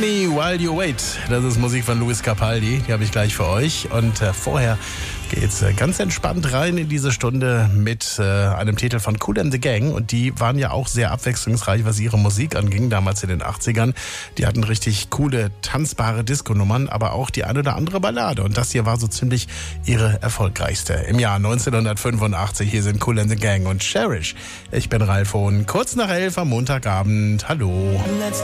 Me While You Wait. Das ist Musik von Lewis Capaldi, die habe ich gleich für euch. Und vorher geht's ganz entspannt rein in diese Stunde mit einem Titel von Kool and the Gang. Und die waren ja auch sehr abwechslungsreich, was ihre Musik anging, damals in den 80ern. Die hatten richtig coole, tanzbare Disco-Nummern, aber auch die eine oder andere Ballade. Und das hier war so ziemlich ihre erfolgreichste. Im Jahr 1985, hier sind Kool and the Gang und Cherish. Ich bin Ralf Hohn, kurz nach 11 am Montagabend. Hallo.